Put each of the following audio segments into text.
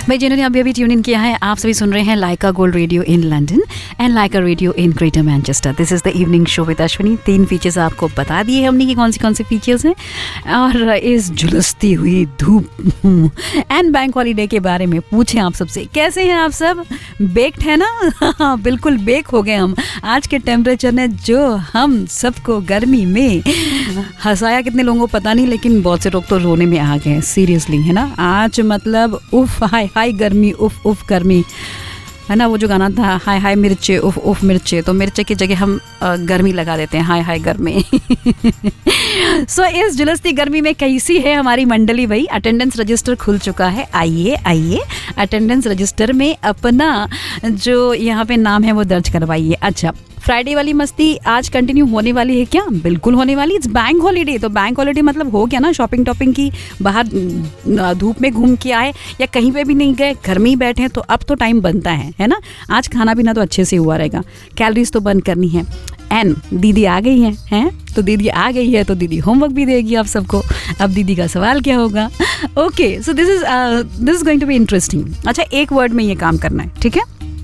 भाई जिन्होंने अभी ट्यून इन किया है, आप सभी सुन रहे हैं लाइका gold radio in London and Lyca radio in greater Manchester. This is the evening show with Ashwini. 3 features आपको बता दिए हमने कि कौन से फीचर्स हैं, और इस झुलसती हुई धूप एंड बैंक हॉलीडे के बारे में पूछें आप सबसे, कैसे हैं आप सब? बेक्ड है ना? बिल्कुल बेक हो गए हम। आज के टेम्परेचर ने जो हम सबको गर्मी में हंसाया, कितने लोगों को पता नहीं, लेकिन बहुत से लोग तो रोने में आ गए सीरियसली, है ना। आज मतलब उफ हाय हाय गर्मी, उफ उफ गर्मी, है ना। वो जो गाना था हाय हाय मिर्चे उफ उफ मिर्चे, तो मिर्चे की जगह हम गर्मी लगा देते हैं, हाय हाय गर्मी। सो इस जुलसती गर्मी में कैसी है हमारी मंडली भाई? अटेंडेंस रजिस्टर खुल चुका है। आइए अटेंडेंस रजिस्टर में अपना जो यहाँ पे नाम है वो दर्ज करवाइए। अच्छा, फ्राइडे वाली मस्ती आज कंटिन्यू होने वाली है क्या? बिल्कुल होने वाली। इट्स बैंक हॉलीडे, तो बैंक हॉलीडे मतलब हो गया ना शॉपिंग टॉपिंग की, बाहर धूप में घूम के आए या कहीं पे भी नहीं गए, घर में ही बैठे हैं, तो अब तो टाइम बनता है ना। आज खाना पीना तो अच्छे से हुआ रहेगा, कैलोरीज तो बर्न करनी है। एंड दीदी आ गई हैं, तो दीदी आ गई है तो दीदी होमवर्क भी देगी आप सबको। अब दीदी का सवाल क्या होगा? Okay, so this is going to be interesting. अच्छा, एक वर्ड में ये काम करना है, ठीक है।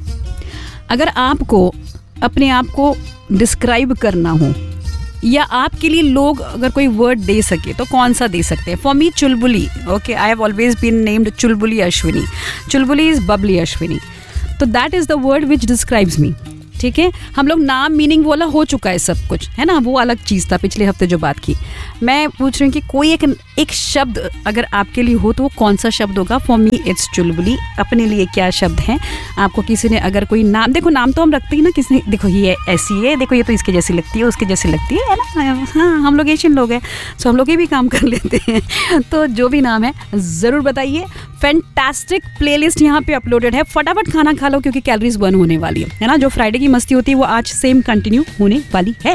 अगर आपको अपने आप को डिस्क्राइब करना हो या आपके लिए लोग अगर कोई वर्ड दे सके तो कौन सा दे सकते हैं? For me Chulbuli. Okay, I have always been named Chulbuli Ashwini. Chulbuli is Babli Ashwini, तो that is the word which describes मी, ठीक है। हम लोग नाम मीनिंग वाला हो चुका है सब कुछ, है ना, वो अलग चीज़ था पिछले हफ्ते जो बात की। मैं पूछ रही हूँ कि कोई एक शब्द अगर आपके लिए हो तो वो कौन सा शब्द होगा? फॉर मी इट्स चुलबुली। अपने लिए क्या शब्द हैं? आपको किसी ने अगर कोई नाम, देखो नाम तो हम रखते ही ना, किसी ने देखो ये ऐसी है, देखो ये तो इसके जैसी लगती है, उसके जैसी लगती है ना। हाँ, हम लोग एशियन लोग हैं, तो हम लोग ये भी काम कर लेते हैं। तो जो भी नाम है ज़रूर बताइए। फैंटास्टिक प्लेलिस्ट यहाँ पे अपलोडेड है, फटाफट खाना खा लो क्योंकि कैलोरीज बर्न होने वाली है ना। जो फ्राइडे की मस्ती होती है वो आज सेम कंटिन्यू होने वाली है।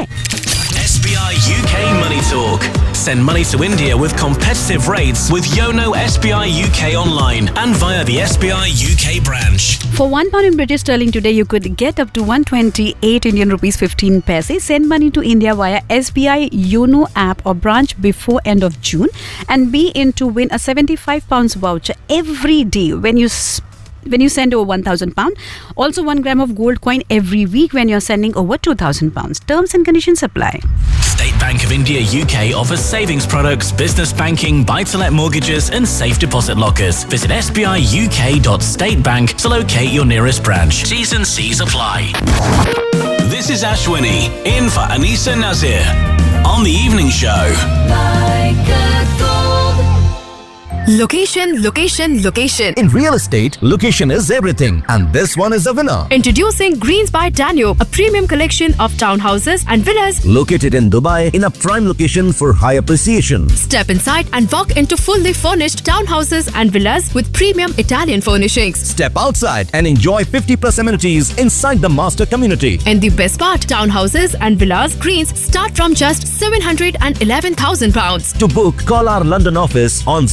SBI UK Money Talk. Send money to India with competitive rates with Yono SBI UK online and via the SBI UK branch. For £1 in British sterling today, you could get up to 128 Indian rupees 15 paise. Send money to India via SBI Yono app or branch before end of June and be in to win a £75 voucher every day when you send over £1,000. Also 1 gram of gold coin every week when you're sending over £2,000. Terms and conditions apply. State Bank of India UK offers savings products, business banking, buy-to-let mortgages and safe deposit lockers. Visit sbiuk.statebank to locate your nearest branch. T's and C's apply. This is Ashwini, in for Anisa Nazir on the evening show. Location, location, location. In real estate, location is everything, and this one is a winner. Introducing Greens by Danube, a premium collection of townhouses and villas Located in Dubai in a prime location for high appreciation. Step inside and walk into fully furnished townhouses and villas with premium Italian furnishings. Step outside and enjoy 50+ amenities inside the master community. And the best part, townhouses and villas Greens start from just £711,000. To book, call our London office on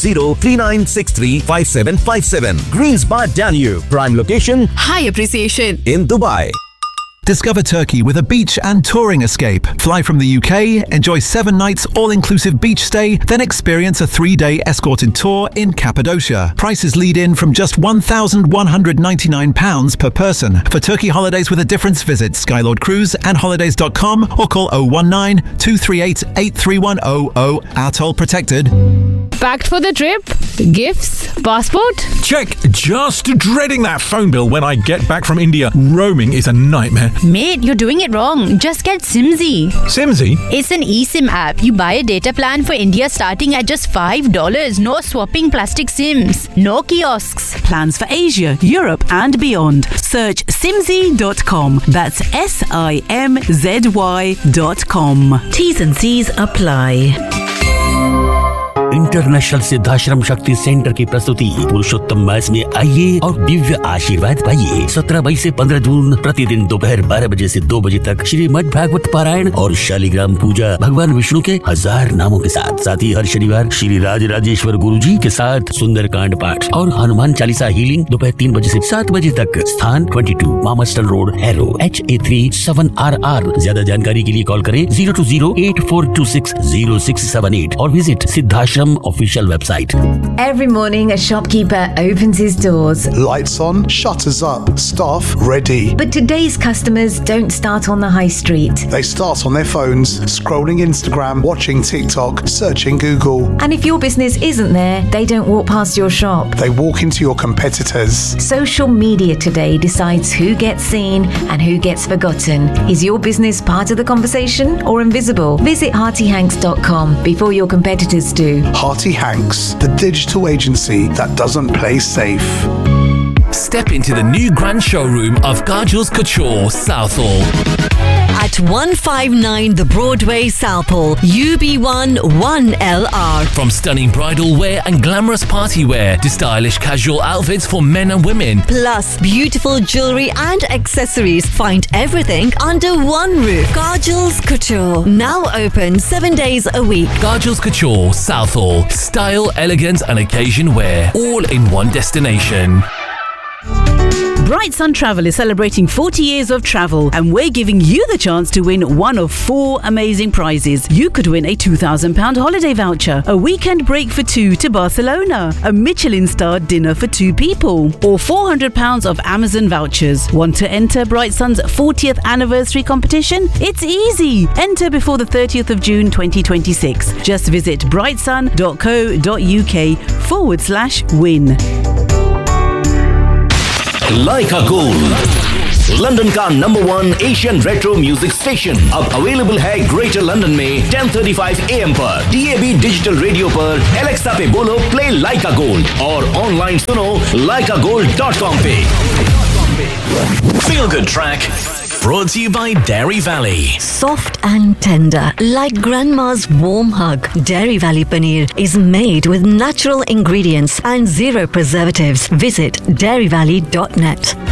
020-3963-5757. Greens by Danube, prime location High appreciation in Dubai. Discover Turkey with a beach and touring escape. Fly from the UK, enjoy 7 nights all-inclusive beach stay, then experience a 3-day escorted tour in Cappadocia. Prices lead in from just £1,199 per person. For Turkey holidays with a difference, visit Skylord Cruise and holidays.com or call 019-238-83100. Our toll protected. Packed for the trip? Gifts? Passport? Check. Just dreading that phone bill when I get back from India. Roaming is a nightmare. Mate, you're doing it wrong. Just get Simzy. Simzy? It's an eSIM app. You buy a data plan for India starting at just $5. No swapping plastic SIMs. No kiosks. Plans for Asia, Europe and beyond. Search simzy.com. That's SIMZY.com. T's and C's apply. International Siddhashram शक्ति centre की प्रस्तुति पुरुषोत्तम मास में आइए और दिव्य आशीर्वाद पाइए। 17 मई से 15 जून प्रतिदिन दोपहर 12 बजे से 2 बजे तक श्रीमद् भागवत पारायण और शालिग्राम पूजा भगवान विष्णु के 1000 नामों के साथ ही हर शनिवार श्री राज राजेश्वर गुरु जी के साथ सुंदरकांड पाठ और हनुमान चालीसा हीलिंग दोपहर 3 बजे से 7 बजे तक। स्थान 22 मामस्टन रोड, हैरो, HA3 7RR। ज्यादा जानकारी के लिए कॉल करें 02084260678 और visit Siddhashram Safaricom official website. Every morning, a shopkeeper opens his doors. Lights on, shutters up, staff ready. But today's customers don't start on the high street. They start on their phones, scrolling Instagram, watching TikTok, searching Google. And if your business isn't there, they don't walk past your shop. They walk into your competitors. Social media today decides who gets seen and who gets forgotten. Is your business part of the conversation or invisible? Visit HeartyHanks.com before your competitors do. Hearty Hanks, the digital agency that doesn't play safe. Step into the new grand showroom of Kajal's Couture, Southall. At 159 The Broadway, Southall, UB1 1LR. From stunning bridal wear and glamorous party wear to stylish casual outfits for men and women. Plus beautiful jewelry and accessories. Find everything under one roof. Kajal's Couture. Now open 7 days a week. Kajal's Couture, Southall. Style, elegance and occasion wear. All in one destination. Bright Sun Travel is celebrating 40 years of travel, and we're giving you the chance to win one of 4 amazing prizes. You could win a £2,000 holiday voucher, a weekend break for 2 to Barcelona, a Michelin-starred dinner for 2 people, or £400 of Amazon vouchers. Want to enter Bright Sun's 40th anniversary competition? It's easy. Enter before the 30th of June 2026. Just visit brightsun.co.uk/win. Leica Gold, London का number 1 Asian retro music station, अब available है greater London में 10:35 AM पर, DAB digital radio पर, Alexa पे बोलो play लाइका gold और online सुनो laikagold.com पे. Feel Good Track, brought to you by Dairy Valley. Soft and tender, like grandma's warm hug. Dairy Valley Paneer is made with natural ingredients and 0 preservatives. Visit dairyvalley.net.